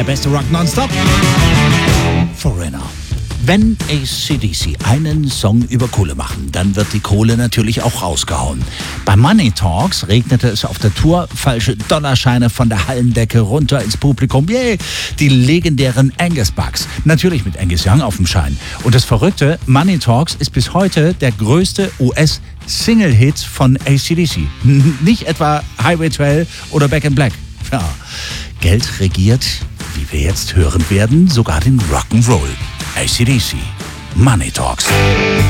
der beste Rock nonstop. Foreigner. Wenn AC/DC einen Song über Kohle machen, dann wird die Kohle natürlich auch rausgehauen. Bei Money Talks regnete es auf der Tour falsche Dollarscheine von der Hallendecke runter ins Publikum. Yay! Die legendären Angus Bucks. Natürlich mit Angus Young auf dem Schein. Und das Verrückte, Money Talks ist bis heute der größte US-Single-Hit von AC/DC. Nicht etwa Highway 12 oder Back in Black. Ja, Geld regiert, wie wir jetzt hören werden, sogar den Rock'n'Roll. AC/DC. Money Talks.